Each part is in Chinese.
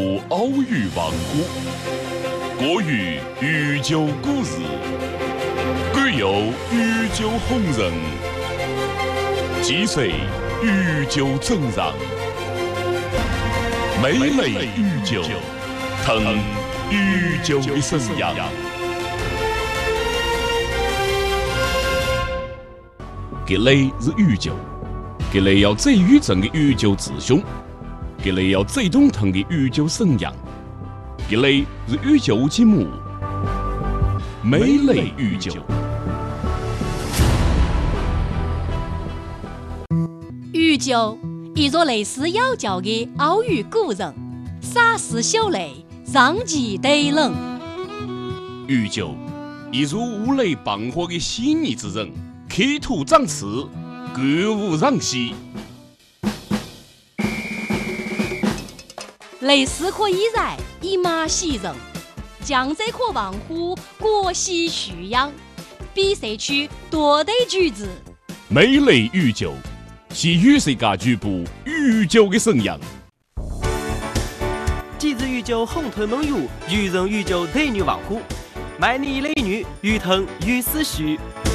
部奥语王国，国语御酒故事，管有御酒红人，击碎御酒真让，美类御酒，腾御酒的生阳。这类是御酒，这类要最宇正的御酒志雄。这类要最懂腾的御酒生养，这类是御酒节目，美类御酒。 御酒，一座类似妖教的奥语古人，洒世秀雷，上其对人。 御酒，一如五雷傍火的犀利之人，开土长刺，歌舞让西。 类似可以在一马袭人，江浙可望乎国喜徐扬，比赛区多对句子。 美类御酒，是与世界局部御酒的生养。 今日御酒红头猛乳，渔人御酒对女王乎？卖你一类女，鱼腾鱼思绪。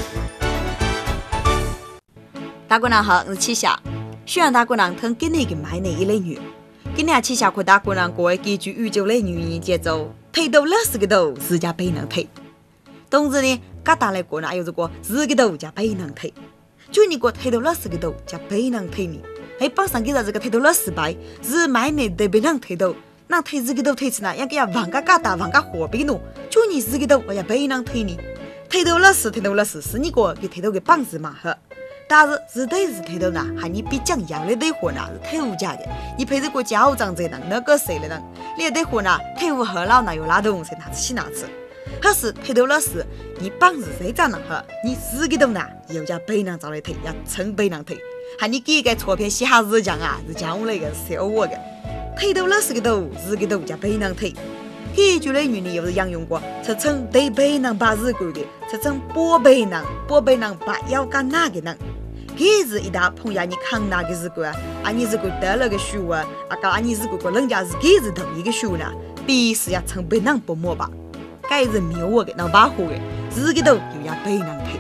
大姑娘好，我是七霞，希望大姑娘腾给你个卖你一类女。今年七霞和大姑娘各位根据御酒类女人节奏，推到60个头，自家背能推。同时呢，各大类姑娘有这个10个头加背能推。就你个推到60个头加背能推呢，还帮上给这个推到60倍，是买你得背能推到，那推10个头推起来，要给呀往个各大往个火背喏，就你10个头我要背能推呢，推到60是你个给推到个棒子嘛呵。但是对是推到呢，还你比讲要的对货呢是推无价的，你陪着个家长这呢，那个谁了呢？你对货呢，推无和老那有拉动谁拿起拿吃，可是推到60，你棒是谁长呢？呵，你10个头呢，又叫背囊找来推，要成背囊推，还你给个错片写下日讲啊，是讲我那个笑我的，推到60个头，10个头叫背囊推。这句类语呢，又是应用过，是称对背囊把日过的，是称波背囊把要干哪个呢？这是一大碰呀，你看哪个是个啊？你是个得了个书啊？搞你是个人家是这是同一个书呢，必须要成背囊不摸吧？这是妙我的，能把火的，10个头就要背囊推。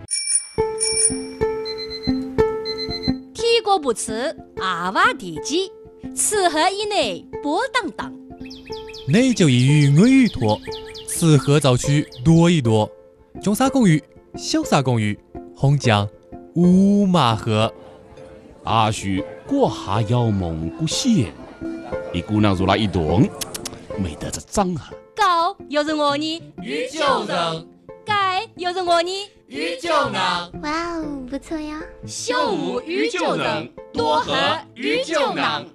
天国不吃，阿娃地基，此河以内波荡荡。 内就一语我语多，此河早去多一多。中沙公寓，小沙公寓，红江五马河。 阿许过下要梦不险，一姑娘入来一动，没得这张啊。 高又是我呢， 御酒人。 盖又是我呢， 御酒人。 哇哦，不错呀！ 秀武御酒人，多喝御酒人。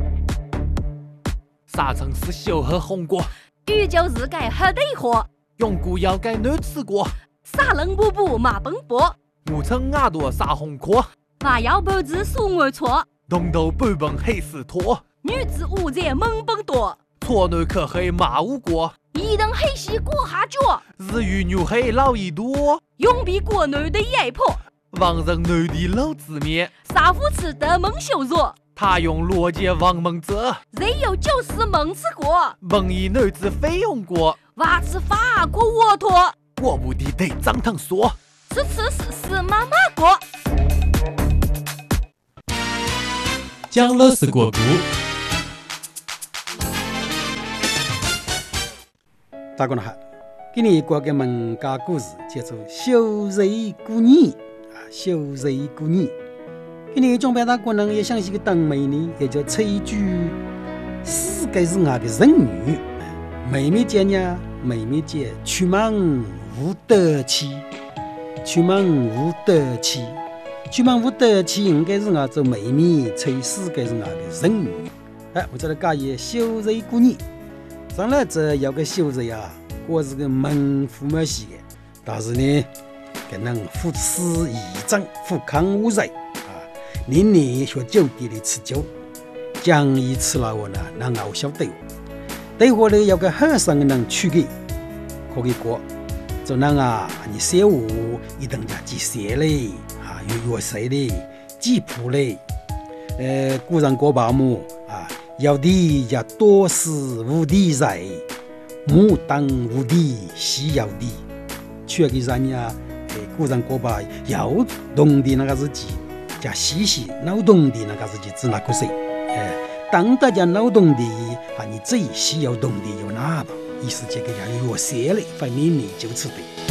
沙城市小喝红果， 御酒是该喝对货， 用古要该难吃过。 沙人步步马奔波， 我称牙多沙红壳， 娃要半子数我错， 东头半本黑丝拖， 女子午在猛奔多， 错男可黑马无过， 一人黑西过下脚， 日语女黑老一多， 永比国内的野婆， 王人男的老子面， 沙夫吃得蒙羞弱。 他用逻辑王蒙者， 人有就是蒙吃过， 蒙一男子非用过， 娃吃法国沃托， 我不的得张腾说， 吃妈妈过。 讲了是国故。 大家好，今年过个民间故事叫做小瑞过年啊，小瑞过年。今年中北大姑娘也想起个当妹呢，也叫崔句，世界是俺的人女。妹妹姐呢，妹妹姐出门无德气，出门无德气，出门无德气，应该是俺做妹妹，崔世界是俺的人女。我这里讲也小瑞过年。上来这有个小瑞啊，我是个门户没戏的，但是呢，可能富士义正，富康无瑞。年年学酒店里吃酒，讲一次了我呢，能熬小对我。对我呢有个和尚能去的，可以过。就能啊，你小午一等家几些嘞有药水嘞，几铺嘞。古人过保姆啊， 有地也多是无地在，牡丹无地西有地。缺个人呀，古人讲吧，有动的那个日子，叫西西脑动的那个日子指那个谁？当大家脑动的啊，你最需要动的有哪吧？意思这个要越写嘞，反面你就吃的。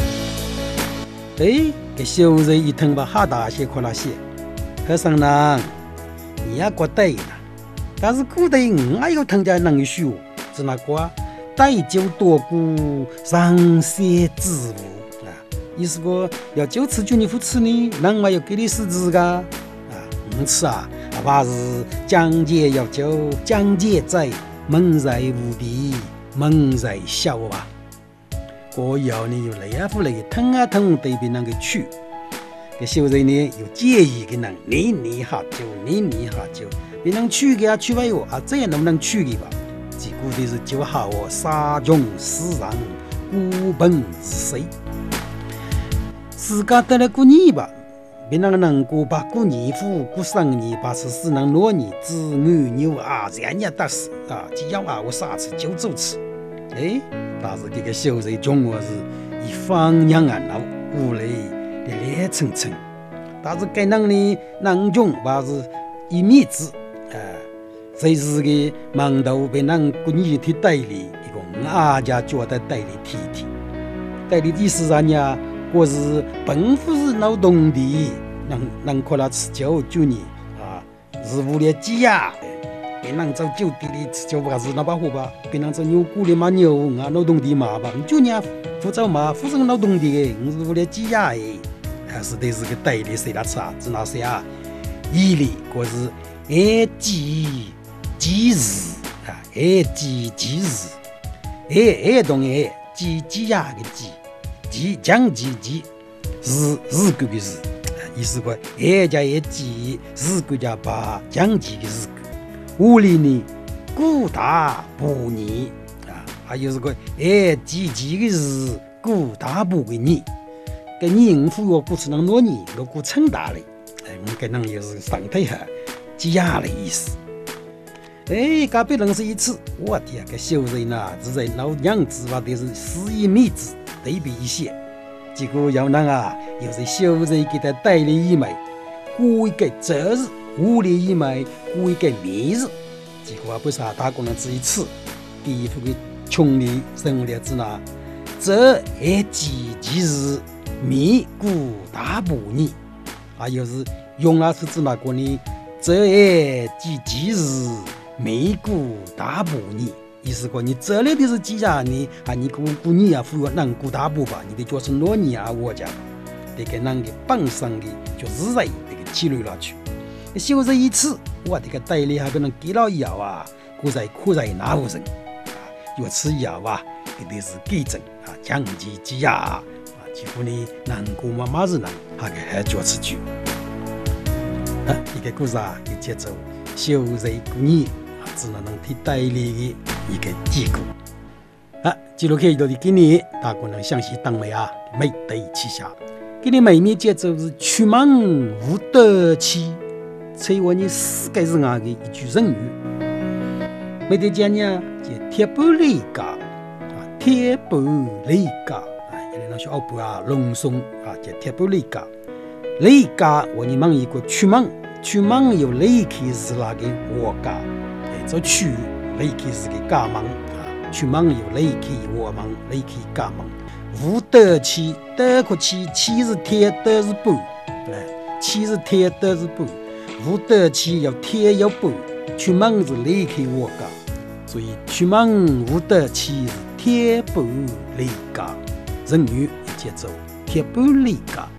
给小人一听吧，哈大些看那些，和尚呢，你也觉得呢？但是古代我有听见能说，是那个带酒多故，上些自无啊。意思说要酒吃酒你不吃呢，人还要给你死字噶啊，吃啊，怕是讲解要酒，讲解在门在无敌，门在笑啊。我要呢有来啊不来，疼啊疼对别人个去。个小人呢有介意个人，你喝酒，你喝酒，别人去个啊去不哟啊，这样能不能去个吧？只顾的是酒好哦，杀穷死人，孤本是谁？自家得了过年吧，别人能过把过年夫过生年把是死人罗年子女牛啊，人家得死啊，只要啊我啥次就走吃。但是这个小人中国是以方言啊闹，屋里烈烈蹭蹭。但是该人呢，人中把是一米子，这是个馒头被人过年去代理，一个阿家觉得代理体体，代理意思上呀，我是本不是劳动的，能靠他吃酒就你啊，是为了鸡呀。别人走酒店里吃酒不是那把火吧？别人走牛骨里马牛啊，劳动的马吧？就你福州马，福州劳动的，我是为了鸡呀还是得是个代理谁来吃啊？是哪些啊？伊里或是鸡日啊，鸡日，东鸡呀个鸡讲鸡日个个日，意思说加鸡日个加把讲鸡个日。屋里呢，古大不泥啊，还有是个几个是古大不给你，给你应付我不是能挪你，如果撑大嘞，我跟人也是上台下挤压的意思。隔壁人是一次，我天，个小人呐，是在老娘子吧，得是4米子对比一些，结果要人啊，又是小人给他带了一枚，过一个节日。屋里一枚过一个米日，结果不是打工人只一次，第一副的穷人生活了之那，这几日米过大补你，还有是用了是指那个呢，这几日米过大补你，意思说你这里的是几家呢？啊，你过你啊，服务能过大补吧？你的就是罗尼啊，我讲，得给人给帮上的就是在这个积累了去。小人一次，我这个代理还可能给了药啊，苦在哪户人啊？越吃药啊，一定是给症啊，降级积压啊，几乎呢，难过妈妈是难，还觉吃酒。一个故事啊，给节奏，小人过年啊，只能替代理的一个结果。记录开头的今年，大家能详细当美啊，美对旗下，给你每年节奏是出门无得气。吹我你世界是俺的一句成语，没得讲呢，叫铁板雷家啊，铁板雷家啊，有人小布啊，隆松啊，叫铁板雷家。雷家我你问一个出门有雷开是那个我家，这区雷开是个家门啊，出门有雷开我门，雷开家门。无得气，得可气，气是铁，得是板，气是铁，得是板。无得气要铁要板，出门是离开我家，所以出门无得气是铁板离家。人语节奏铁板离家。